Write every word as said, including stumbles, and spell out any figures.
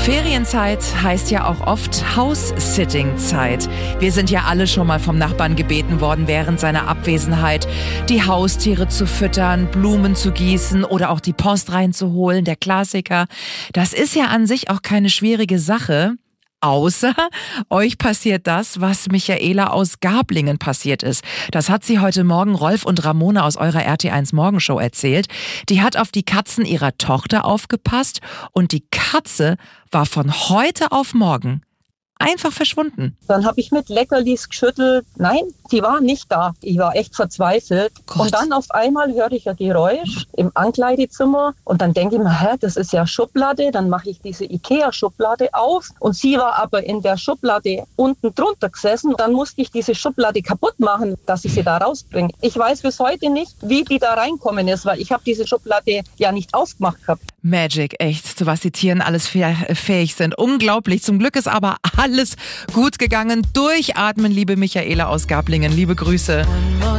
Ferienzeit heißt ja auch oft House-Sitting-Zeit. Wir sind ja alle schon mal vom Nachbarn gebeten worden, während seiner Abwesenheit die Haustiere zu füttern, Blumen zu gießen oder auch die Post reinzuholen, der Klassiker. Das ist ja an sich auch keine schwierige Sache. Außer euch passiert das, was Michaela aus Garblingen passiert ist. Das hat sie heute Morgen Rolf und Ramona aus eurer R T eins Morgenshow erzählt. Die hat auf die Katzen ihrer Tochter aufgepasst und die Katze war von heute auf morgen einfach verschwunden. Dann habe ich mit Leckerlis geschüttelt. Nein, die war nicht da. Ich war echt verzweifelt. Gott. Und dann auf einmal höre ich ein Geräusch im Ankleidezimmer. Und dann denke ich mir, hä, das ist ja Schublade. Dann mache ich diese Ikea-Schublade auf. Und sie war aber in der Schublade unten drunter gesessen. Dann musste ich diese Schublade kaputt machen, dass ich sie da rausbringe. Ich weiß bis heute nicht, wie die da reinkommen ist, weil ich habe diese Schublade ja nicht aufgemacht gehabt. Magic, echt, zu was die Tieren alles fähig sind. Unglaublich. Zum Glück ist aber alles gut gegangen. Durchatmen, liebe Michaela aus Garblingen. Liebe Grüße.